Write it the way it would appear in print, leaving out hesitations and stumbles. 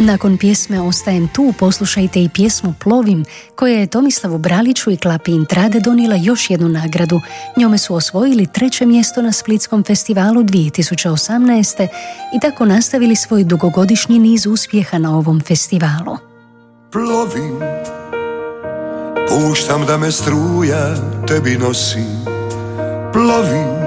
Nakon pjesme Ostajem tu poslušajte i pjesmu Plovim, koja je Tomislavu Braliću i Klapi Intrade donijela još jednu nagradu. Njome su osvojili 3. mjesto na Splitskom festivalu 2018. i tako nastavili svoj dugogodišnji niz uspjeha na ovom festivalu. Plovim, puštam da me struja tebi nosi. Plovim,